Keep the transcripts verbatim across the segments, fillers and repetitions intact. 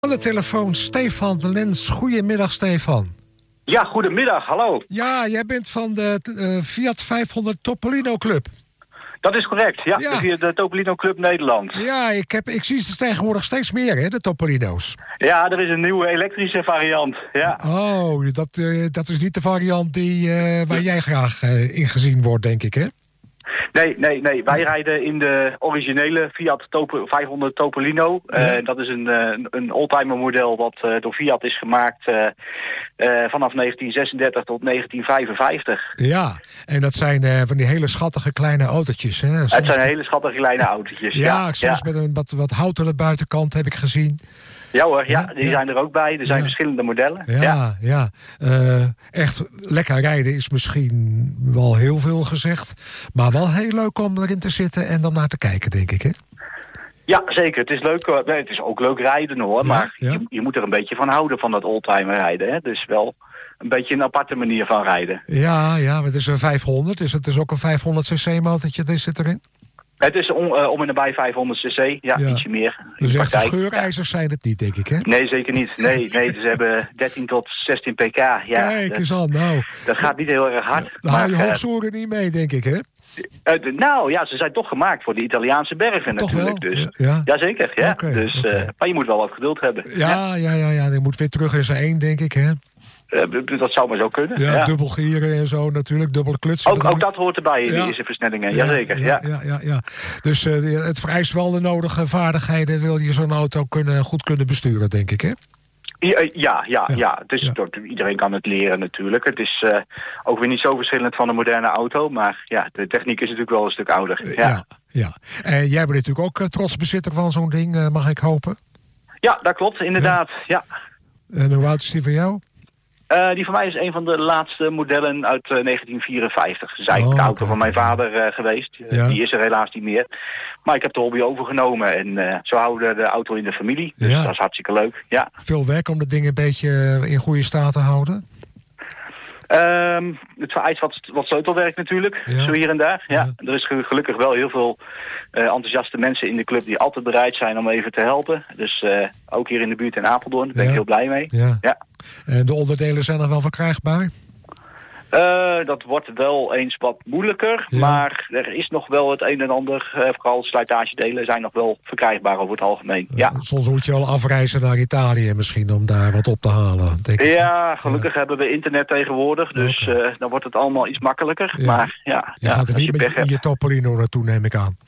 Aan de telefoon Stefan de Lens. Goedemiddag, Stefan. Ja, goedemiddag, hallo. Ja, jij bent van de uh, Fiat vijfhonderd Topolino Club. Dat is correct, ja, ja. De, de Topolino Club Nederland. Ja, ik, heb, ik zie ze tegenwoordig steeds meer, hè, de Topolino's. Ja, er is een nieuwe elektrische variant, ja. Oh, dat, uh, dat is niet de variant die, uh, waar jij graag uh, in gezien wordt, denk ik, hè? Nee, nee, nee. Wij rijden in de originele Fiat Top- vijfhonderd Topolino. Ja. Uh, dat is een, uh, een oldtimer model wat uh, door Fiat is gemaakt uh, uh, vanaf negentien zesendertig tot negentien vijfenvijftig. Ja, en dat zijn uh, van die hele schattige kleine autootjes, hè? Soms... Het zijn hele schattige kleine autootjes, ja. Ja, soms ja. met een wat, wat hout aan de buitenkant heb ik gezien. Ja hoor, ja, die ja. zijn er ook bij. Er zijn ja. verschillende modellen. Ja, ja. ja. Uh, echt lekker rijden is misschien wel heel veel gezegd. Maar wel heel leuk om erin te zitten en dan naar te kijken, denk ik, hè? Ja, zeker. Het is leuk. Nee, het is ook leuk rijden, hoor. Ja, maar ja. Je, je moet er een beetje van houden, van dat oldtimer rijden, hè? Dus wel een beetje een aparte manier van rijden. Ja, ja, maar het is een vijfhonderd. Dus het is ook een vijfhonderd cc motortje, dat zit erin? Het is om, uh, om en nabij vijfhonderd cc, ja, ja. Ietsje meer. Dus echt scheurijzers zijn het niet, denk ik, hè? Nee, zeker niet. Nee, nee, ze hebben dertien tot zestien pk. Ja, Kijk eens aan, nou. Dat gaat niet heel erg hard. Daar haal je hoogzoren niet mee, denk ik, hè? Uh, de, nou ja, ze zijn toch gemaakt voor de Italiaanse bergen toch natuurlijk. Wel? Dus. Ja. Jazeker, ja. Okay, dus, okay. Uh, maar je moet wel wat geduld hebben. Ja, ja, ja, ja, ja. Je moet weer terug in zijn één, denk ik, hè? Uh, dat zou maar zo kunnen. Ja, ja. dubbel gieren en zo natuurlijk, dubbele klutsen. Ook, ook dat hoort erbij in ja. deze versnellingen, ja, jazeker. Ja, ja. Ja, ja, ja. Dus uh, het vereist wel de nodige vaardigheden, wil je zo'n auto kunnen, goed kunnen besturen, denk ik, hè? Ja, ja, ja. ja. ja. Het is, ja. Iedereen kan het leren natuurlijk. Het is uh, ook weer niet zo verschillend van een moderne auto, maar ja, de techniek is natuurlijk wel een stuk ouder. Ja, ja. ja. En jij bent natuurlijk ook uh, trots bezitter van zo'n ding, uh, mag ik hopen? Ja, dat klopt, inderdaad. Ja. Ja. En hoe oud is die van jou? Uh, die van mij is een van de laatste modellen uit uh, negentien vierenvijftig. Zij is oh, de auto okay. van mijn vader uh, geweest. Ja. Die is er helaas niet meer. Maar ik heb de hobby overgenomen en uh, zo houden we de auto in de familie. Dus ja. dat is hartstikke leuk. Ja. Veel werk om dat ding een beetje in goede staat te houden? Um, het vereist wat, wat sleutelwerk natuurlijk, ja. zo hier en daar. Ja. Ja. Er is gelukkig wel heel veel uh, enthousiaste mensen in de club die altijd bereid zijn om even te helpen. Dus uh, ook hier in de buurt in Apeldoorn, daar ben ja. ik heel blij mee. Ja. Ja. En de onderdelen zijn nog wel verkrijgbaar? Uh, dat wordt wel eens wat moeilijker, ja. maar er is nog wel het een en ander, uh, vooral slijtagedelen zijn nog wel verkrijgbaar over het algemeen. Uh, ja. Soms moet je wel afreizen naar Italië misschien om daar wat op te halen, denk ik. Ja, gelukkig ja. hebben we internet tegenwoordig, dus okay. uh, dan wordt het allemaal iets makkelijker. Ja. Maar ja, je ja, gaat er niet met je, je Topolino naartoe, neem ik aan.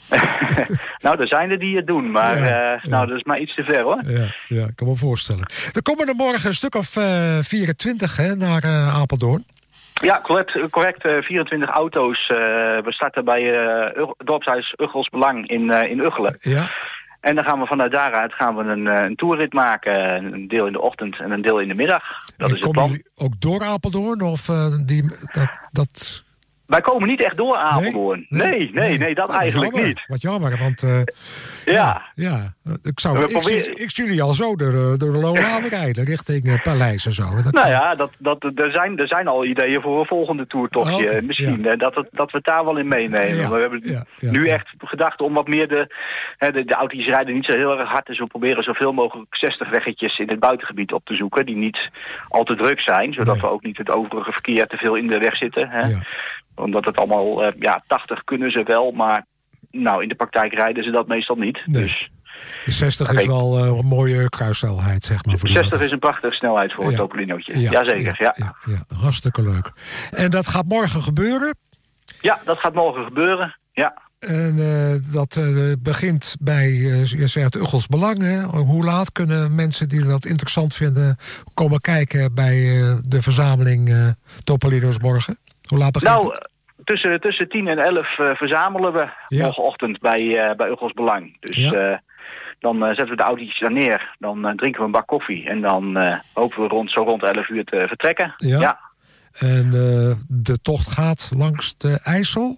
Nou, er zijn er die het doen, maar ja. uh, nou, ja. dat is maar iets te ver, hoor. Ja, ja, ik kan me voorstellen. Er komen er morgen een stuk of uh, vierentwintig hè, naar uh, Apeldoorn. Ja, correct. correct uh, vierentwintig auto's. Uh, we starten bij uh, dorpshuis Uggels Belang in, uh, in Uggelen. Ja. En dan gaan we vanuit daaruit gaan we een, een toerrit maken. Een deel in de ochtend en een deel in de middag. Dat en is het plan. Ook door Apeldoorn? Of uh, die, dat... dat... Wij komen niet echt door Apeldoorn. Nee, nee, nee, nee, nee dat wat eigenlijk jammer. niet. Wat jammer, want uh, ja. ja, ik zou ik, proberen... zie, ik zie jullie al zo door, door de Lolaan rijden richting uh, Paleis en zo. Dat nou kan... ja, dat, dat, er, zijn, er zijn al ideeën voor een volgende toertochtje. Oh, okay. Misschien ja. dat, het, dat we het daar wel in meenemen. Ja, we hebben ja, ja, nu ja. echt gedacht om wat meer de, hè, de, de auto's rijden niet zo heel erg hard. Dus we proberen zoveel mogelijk zestig weggetjes in het buitengebied op te zoeken. Die niet al te druk zijn. Zodat nee. we ook niet het overige verkeer te veel in de weg zitten. Hè. Ja. Omdat het allemaal, uh, ja, tachtig kunnen ze wel, maar nou, in de praktijk rijden ze dat meestal niet. Nee. Dus de zestig okay. is wel uh, een mooie kruissnelheid, zeg maar. Voor zestig is een prachtige snelheid voor ja. het Topolinootje. Ja, Jazeker, ja, ja. Ja, ja. Hartstikke leuk. En dat gaat morgen gebeuren? Ja, dat gaat morgen gebeuren, ja. En uh, dat uh, begint bij, uh, je zegt, Uggels Belang. Hè? Hoe laat kunnen mensen die dat interessant vinden komen kijken bij uh, de verzameling uh, Topolino's morgen? Hoe laat begint nou, het? Tussen, tussen tien en elf uh, verzamelen we ja. morgenochtend bij, uh, bij Uggels Belang. Dus ja. uh, dan uh, zetten we de autootjes daar neer. Dan uh, drinken we een bak koffie. En dan uh, hopen we rond, zo rond elf uur te vertrekken. Ja. ja. En uh, de tocht gaat langs de IJssel?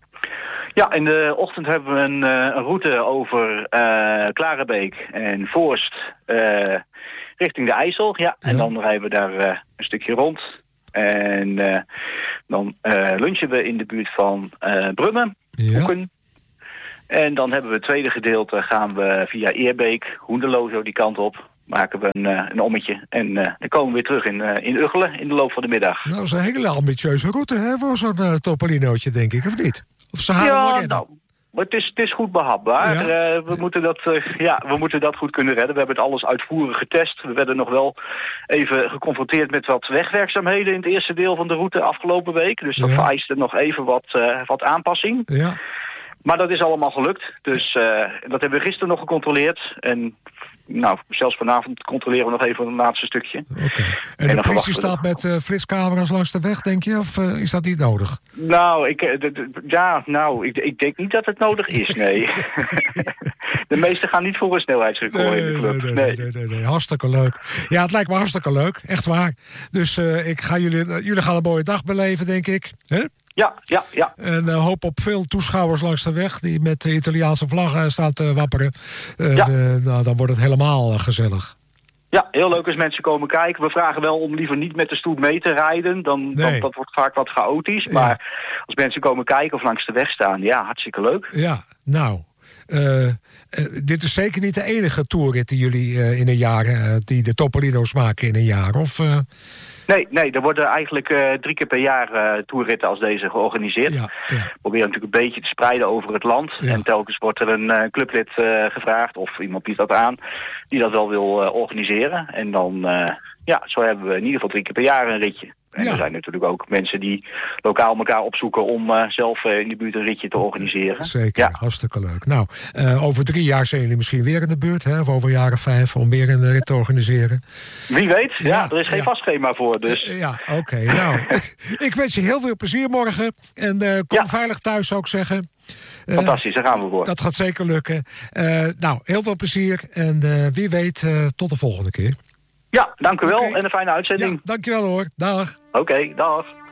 Ja, in de ochtend hebben we een, uh, een route over uh, Klarebeek en Voorst uh, richting de IJssel. Ja. ja. En dan rijden we daar uh, een stukje rond. En uh, dan uh, lunchen we in de buurt van uh, Brummen, ja. Hoeken. En dan hebben we het tweede gedeelte, gaan we via Eerbeek, Hoenderloo zo die kant op. maken we een, uh, een ommetje. En uh, dan komen we weer terug in, uh, in Uggelen in de loop van de middag. Nou, dat is een hele ambitieuze route, hè, voor zo'n uh, Topolinootje, denk ik, of niet? Of ze halen ja, in. nou, het is, het is goed behapbaar. Ja? Uh, we, moeten dat, uh, ja, we moeten dat goed kunnen redden. We hebben het alles uitvoerig getest. We werden nog wel even geconfronteerd met wat wegwerkzaamheden in het eerste deel van de route afgelopen week. Dus dat ja. vereiste nog even wat, uh, wat aanpassing. Ja. Maar dat is allemaal gelukt. Dus uh, dat hebben we gisteren nog gecontroleerd. En nou, zelfs vanavond controleren we nog even een laatste stukje. Okay. En, en de politie staat met uh, flitscamera's langs de weg, denk je? Of uh, is dat niet nodig? Nou, ik, d- d- ja, nou ik, ik denk niet dat het nodig is, nee. De meesten gaan niet voor een snelheidsrecord nee, in de club. Nee, nee, nee, nee, nee, nee. Hartstikke leuk. Ja, het lijkt me hartstikke leuk. Echt waar. Dus uh, ik ga jullie, uh, jullie gaan een mooie dag beleven, denk ik. Hè? Ja, ja, ja. En uh, hoop op veel toeschouwers langs de weg die met de Italiaanse vlaggen staan te wapperen. Uh, ja. de, nou, dan wordt het helemaal uh, gezellig. Ja, heel leuk als mensen komen kijken. We vragen wel om liever niet met de stoet mee te rijden. Dan, nee. dan dat wordt vaak wat chaotisch. Maar ja. als mensen komen kijken of langs de weg staan, ja, hartstikke leuk. Ja, nou... Uh, uh, dit is zeker niet de enige toerrit die jullie uh, in een jaar, uh, die de Topolino's maken in een jaar, of... Uh... Nee, nee, er worden eigenlijk uh, drie keer per jaar uh, toerritten als deze georganiseerd. Ja, ja. We proberen natuurlijk een beetje te spreiden over het land. Ja. En telkens wordt er een uh, clublid uh, gevraagd, of iemand biedt dat aan, die dat wel wil uh, organiseren. En dan, uh, ja, zo hebben we in ieder geval drie keer per jaar een ritje. En ja. er zijn natuurlijk ook mensen die lokaal elkaar opzoeken om uh, zelf uh, in de buurt een ritje te organiseren. Zeker, ja. hartstikke leuk. Nou, uh, over drie jaar zijn jullie misschien weer in de buurt, hè? Of over jaren vijf, om weer een rit te organiseren. Wie weet, ja, ja er is geen ja. vast schema voor. Dus. Uh, ja, oké. Okay, nou, ik wens je heel veel plezier morgen. En uh, kom ja. veilig thuis, zou ik zeggen. Uh, Fantastisch, daar gaan we voor. Dat gaat zeker lukken. Uh, nou, heel veel plezier. En uh, wie weet, uh, tot de volgende keer. Ja, dank u wel okay. en een fijne uitzending. Ja, dank je wel hoor. Dag. Oké, okay, dag.